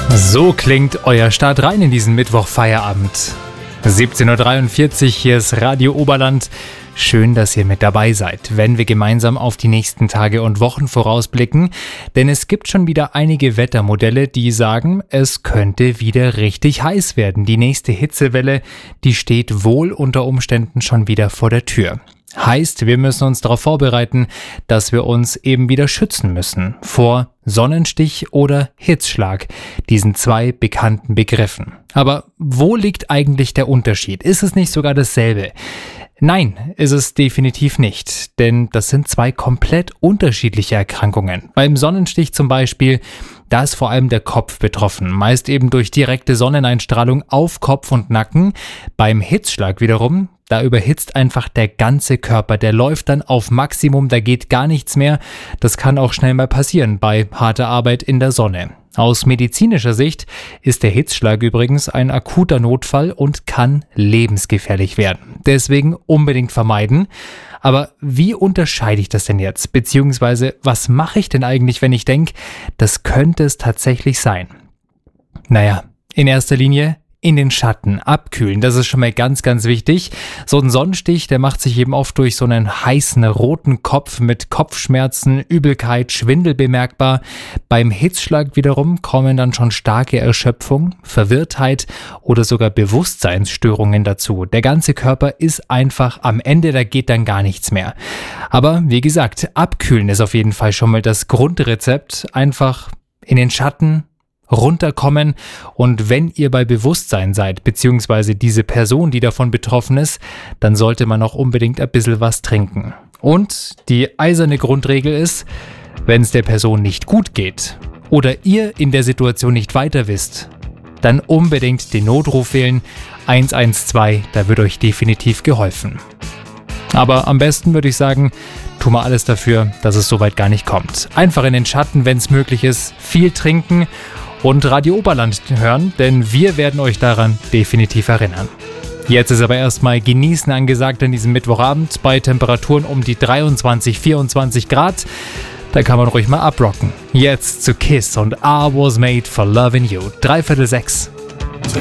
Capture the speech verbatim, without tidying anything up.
So klingt euer Start rein in diesen Mittwoch-Feierabend. siebzehn Uhr dreiundvierzig, hier ist Radio Oberland. Schön, dass ihr mit dabei seid, wenn wir gemeinsam auf die nächsten Tage und Wochen vorausblicken. Denn es gibt schon wieder einige Wettermodelle, die sagen, es könnte wieder richtig heiß werden. Die nächste Hitzewelle, die steht wohl unter Umständen schon wieder vor der Tür. Heißt, wir müssen uns darauf vorbereiten, dass wir uns eben wieder schützen müssen vor Sonnenstich oder Hitzschlag, diesen zwei bekannten Begriffen. Aber wo liegt eigentlich der Unterschied? Ist es nicht sogar dasselbe? Nein, ist es definitiv nicht, denn das sind zwei komplett unterschiedliche Erkrankungen. Beim Sonnenstich zum Beispiel, da ist vor allem der Kopf betroffen, meist eben durch direkte Sonneneinstrahlung auf Kopf und Nacken. Beim Hitzschlag wiederum, da überhitzt einfach der ganze Körper, der läuft dann auf Maximum, da geht gar nichts mehr. Das kann auch schnell mal passieren bei harter Arbeit in der Sonne. Aus medizinischer Sicht ist der Hitzschlag übrigens ein akuter Notfall und kann lebensgefährlich werden. Deswegen unbedingt vermeiden. Aber wie unterscheide ich das denn jetzt? Beziehungsweise was mache ich denn eigentlich, wenn ich denke, das könnte es tatsächlich sein? Naja, in erster Linie in den Schatten abkühlen, das ist schon mal ganz, ganz wichtig. So ein Sonnenstich, der macht sich eben oft durch so einen heißen, roten Kopf mit Kopfschmerzen, Übelkeit, Schwindel bemerkbar. Beim Hitzschlag wiederum kommen dann schon starke Erschöpfung, Verwirrtheit oder sogar Bewusstseinsstörungen dazu. Der ganze Körper ist einfach am Ende, da geht dann gar nichts mehr. Aber wie gesagt, abkühlen ist auf jeden Fall schon mal das Grundrezept. Einfach in den Schatten runterkommen, und wenn ihr bei Bewusstsein seid, beziehungsweise diese Person, die davon betroffen ist, dann sollte man auch unbedingt ein bisschen was trinken. Und die eiserne Grundregel ist, wenn es der Person nicht gut geht oder ihr in der Situation nicht weiter wisst, dann unbedingt den Notruf wählen, eins eins zwei, da wird euch definitiv geholfen. Aber am besten würde ich sagen, tun wir alles dafür, dass es soweit gar nicht kommt. Einfach in den Schatten, wenn es möglich ist, viel trinken und Radio Oberland hören, denn wir werden euch daran definitiv erinnern. Jetzt ist aber erstmal Genießen angesagt an diesem Mittwochabend bei Temperaturen um die dreiundzwanzig, vierundzwanzig Grad. Da kann man ruhig mal abrocken. Jetzt zu Kiss und I Was Made for Loving You. Dreiviertel sechs.